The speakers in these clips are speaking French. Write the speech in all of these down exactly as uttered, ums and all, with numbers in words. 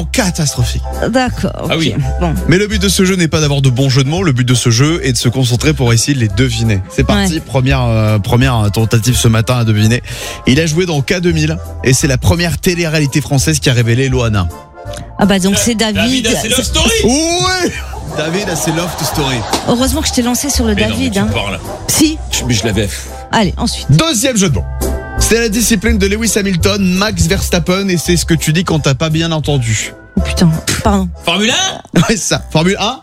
catastrophique. D'accord, ok. Ah oui. Bon. Mais le but de ce jeu n'est pas d'avoir de bons jeux de mots, le but de ce jeu est de se concentrer pour essayer de les deviner. C'est parti, Ouais. première, euh, première tentative ce matin à deviner. Il a joué dans K deux mille et c'est la première télé-réalité française qui a révélé Loana. Ah bah donc c'est David. David, c'est Love Story. Ouais, David a ses Loft Story. Heureusement que je t'ai lancé sur le Mais non, mais David. tu hein. parles. Si. Je- Mais je l'avais. Allez, ensuite. Deuxième jeu de mots. C'est la discipline de Lewis Hamilton, Max Verstappen et c'est ce que tu dis quand t'as pas bien entendu. Oh putain, pardon. Formule un. Ouais, c'est ça. Formule un.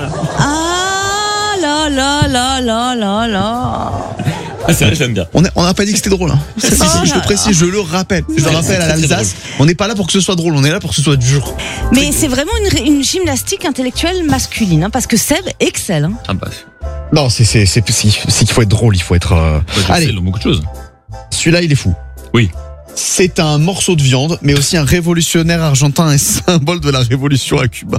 Ah là là là là là là. Ah, c'est vrai, j'aime bien. On a- on n'a pas dit que c'était drôle. Hein. si, je si. te précise, je le rappelle. Je le Ouais, rappelle c'est à très, très l'Alsace. On n'est pas là pour que ce soit drôle, on est là pour que ce soit dur. Mais c'est vraiment une, ré- une gymnastique intellectuelle masculine, hein, parce que Seb excelle. Hein. Ah bah. Non, c'est c'est c'est c'est qu'il faut être drôle, il faut être. euh, Allez. Allez, beaucoup de choses. Celui-là, il est fou. Oui. C'est un morceau de viande, mais aussi un révolutionnaire argentin et symbole de la révolution à Cuba.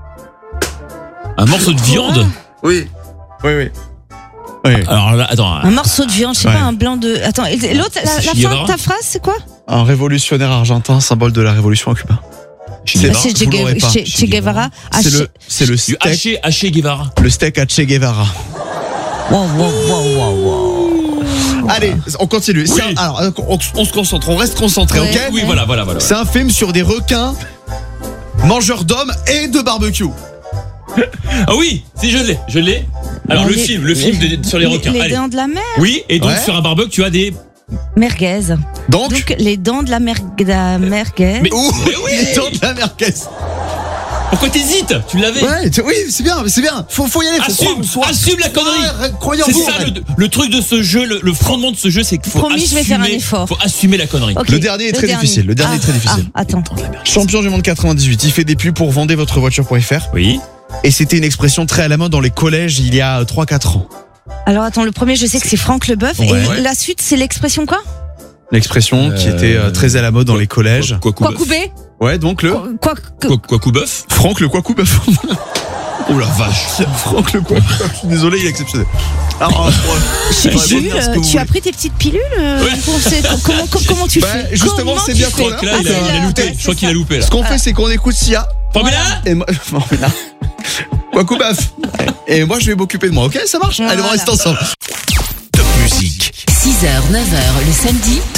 Un morceau de viande. Oui. Oui, oui. Oui. Alors là, attends. Un morceau de viande, je sais Ouais. pas, un blanc de. Attends, et l'autre, la, la C'est fin Guevara de ta phrase, c'est quoi? Un révolutionnaire argentin, symbole de la révolution à Cuba. Che C'est- Guevara. C'est Che vous l'aurez pas. Che- Che Guevara. Ah, C'est Che- le, c'est le Du steak, haché, haché Guevara. le steak à Che Guevara. Wow, wow, wow, wow, wow. Allez, on continue. C'est Oui. un- alors, on, on se concentre, on reste concentré, Ouais. ok? Oui, voilà, voilà, voilà. C'est un film sur des requins, mangeurs d'hommes et de barbecue. Ah oui, si je l'ai, je l'ai. Alors Non, le les- film, le film de- sur les requins. Les Allez. dents de la mer. Oui, et donc Ouais. sur un barbecue, tu as des. Merguez. Donc, Donc, les dents de la, mer... de la merguez. Mais- ouh, Mais oui. les dents de la merguez. Pourquoi t'hésites? Tu l'avais. Ouais, tu- oui, c'est bien, c'est bien. Faut, faut y aller. Faut Assume, croire en soi. assume la connerie. Ouais, croyez en C'est vous. ça le, le truc de ce jeu, le, le fondement de ce jeu, c'est qu'il faut Promis, je vais faire un assumer- effort. Faut assumer la connerie. Ok, Le dernier est très difficile, le dernier est très Ah, difficile. ah, attends. Champion du monde quatre-vingt-dix-huit, il fait des pubs pour vendez votre voiture point F R Oui. et c'était une expression très à la mode dans les collèges il y a trois quatre ans. Alors attends, le premier, je sais que c'est Franck Leboeuf. Ouais. Et la suite, c'est l'expression quoi? L'expression qui Euh, était euh, très à la mode dans les collèges. Quoi Quoi couper? Ouais, donc le Quoi que- Quoi, quoi coup bœuf. Franck le Quacou Bœuf. Oh la vache. Franck le Quacou Bœuf. Je suis désolé, il est exceptionnel. Alors, euh, Jules, ouais, bon, dire ce que vous tu voulez. as pris tes petites pilules euh, Ouais. pour ces- comment, comment, comment tu Bah, fais? justement, Comment c'est tu bien fais qu'on Je crois que là, Ah, il a, c'est il a là, loupé. ouais, Je crois c'est qu'il a ça. loupé là. ce qu'on fait, c'est qu'on écoute Sia. Formule un. Et moi, Formule un. Quacou Bœuf. Et moi, je vais m'occuper de moi, ok? Ça marche? Allez, on Voilà. reste ensemble. Top musique. six heures, neuf heures le samedi.